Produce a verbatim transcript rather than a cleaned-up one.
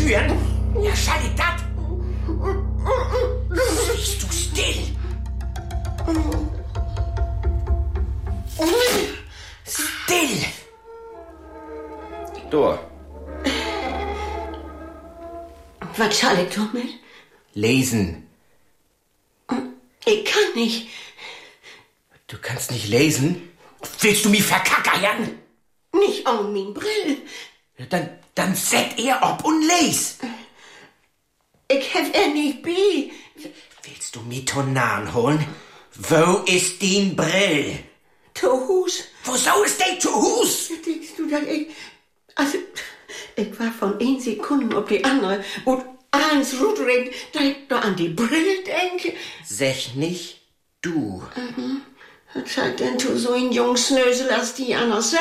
Türen? Ja, schall ich dat? Bist du still? Still! Da. Was soll ich damit? Lesen. Ich kann nicht. Du kannst nicht lesen? Willst du mich verkackern? Nicht an mein Brill. Dann, dann set er ob und les. Ich hab er nicht bei. Willst du mich Tonan holen? Wo ist din Brill? Zu Hus. Wo soll es denn zu Hus? Denkst du, dass ich... Also, ich war von ein Sekunden auf die andere und eins rudrig, da ich da an die Brille denke. Sech nicht du. Mhm. Was sagt denn du so ein Jungsnösel als die Anna